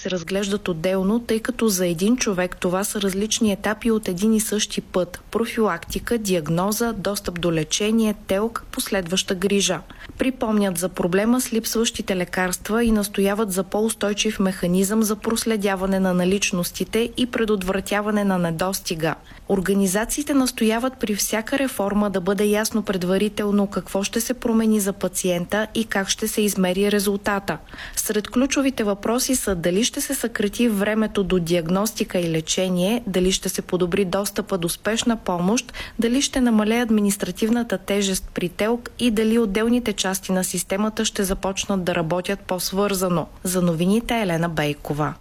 се разглеждат отделно, тъй като за един човек това са различни етапи от един и същи път – профилактика, диагноза, достъп до лечение, ТЕЛК, последваща грижа. Припомнят за проблема с липсващите лекарства и настояват за по-устойчив механизъм за проследяване на наличностите и предотвратяване на недостига. Организациите настояват при всяка реформа да бъде ясно предварително какво ще се промени за пациента и как ще се измери резултата. Сред ключовите въпроси са дали ще се съкрати времето до диагностика и лечение, дали ще се подобри достъпа до спешна помощ, дали ще намалее административната тежест при ТЕЛК и дали отделните части на системата ще започнат да работят по-свързано. За новините Елена Бейкова.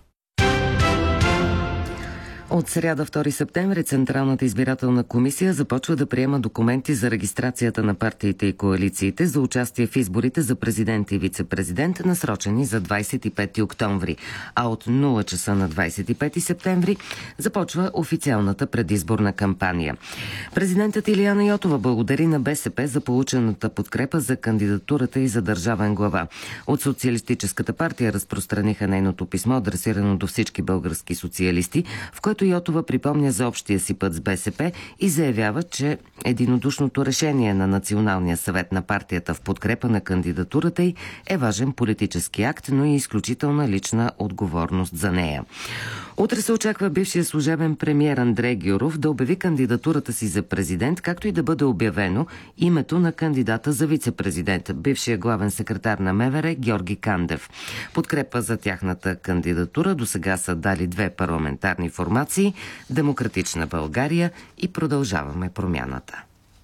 От сряда 2 септември Централната избирателна комисия започва да приема документи за регистрацията на партиите и коалициите за участие в изборите за президент и вице-президент, насрочени за 25 октомври. А от 0 часа на 25 септември започва официалната предизборна кампания. Президентът Илияна Йотова благодари на БСП за получената подкрепа за кандидатурата и за държавен глава. От Социалистическата партия разпространиха нейното писмо, адресирано до всички български социалисти, в което Йотова припомня за общия си път с БСП и заявява, че единодушното решение на Националния съвет на партията в подкрепа на кандидатурата й е важен политически акт, но и изключителна лична отговорност за нея. Утре се очаква бившия служебен премиер Андрей Гюров да обяви кандидатурата си за президент, както и да бъде обявено името на кандидата за вице-президент, бившия главен секретар на МВР Георги Кандев. Подкрепа за тяхната кандидатура досега са дали две парламентарни формации – Демократична България и Продължаваме промяната.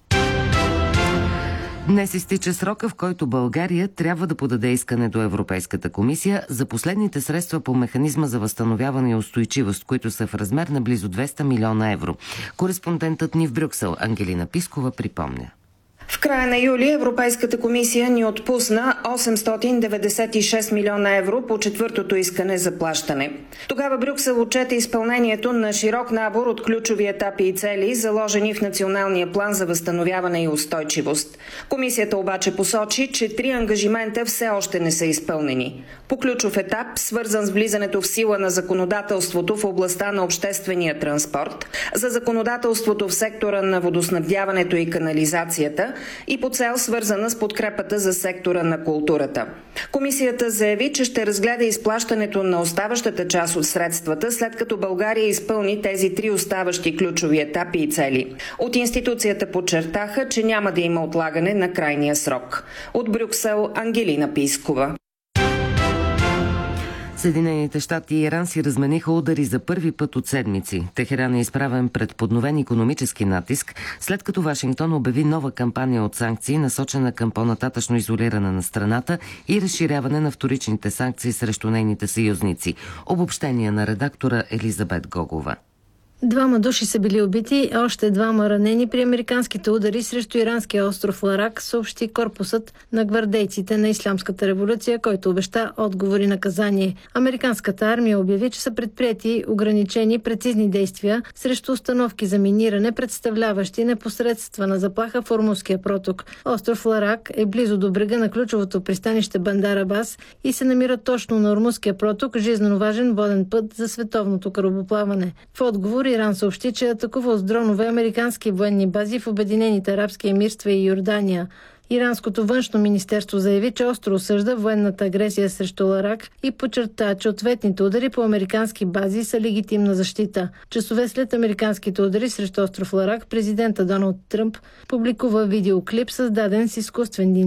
Днес изтича срока, в който България трябва да подаде искане до Европейската комисия за последните средства по механизма за възстановяване и устойчивост, които са в размер на близо 200 милиона евро. Кореспондентът ни в Брюксел Ангелина Пискова припомня. В края на юли Европейската комисия ни отпусна 896 милиона евро по четвъртото искане за плащане. Тогава Брюксел отчете изпълнението на широк набор от ключови етапи и цели, заложени в Националния план за възстановяване и устойчивост. Комисията обаче посочи, че 3 ангажимента все още не са изпълнени. По ключов етап, свързан с влизането в сила на законодателството в областта на обществения транспорт, за законодателството в сектора на водоснабдяването и канализацията, и по цел свързана с подкрепата за сектора на културата. Комисията заяви, че ще разгледа изплащането на оставащата част от средствата, след като България изпълни тези 3 оставащи ключови етапи и цели. От институцията подчертаха, че няма да има отлагане на крайния срок. От Брюксел Ангелина Пискова. Съединените щати и Иран си размениха удари за първи път от седмици. Техеран е изправен пред подновен икономически натиск, след като Вашингтон обяви нова кампания от санкции, насочена към по-нататъчно изолиране на страната и разширяване на вторичните санкции срещу нейните съюзници. Обобщение на редактора Елизабет Гогова. 2 души са били убити, още 2 ранени при американските удари срещу иранския остров Ларак, съобщи корпусът на гвардейците на Ислямската революция, който обеща отговори наказание. Американската армия обяви, че са предприети ограничени прецизни действия срещу установки за миниране, представляващи непосредствена заплаха в Ормузския проток. Остров Ларак е близо до брега на ключовото пристанище Бандар Абас и се намира точно на Ормузския проток, жизнено важен воден път за световното корабоплаване. В отговор Иран съобщи, че атакувал с дронове американски военни бази в Обединените арабски емирства и Йордания. Иранското външно министерство заяви, че остро осъжда военната агресия срещу Ларак и подчерта, че ответните удари по американски бази са легитимна защита. Часове след американските удари срещу остров Ларак, президента Доналд Тръмп публикува видеоклип, създаден с изкуствен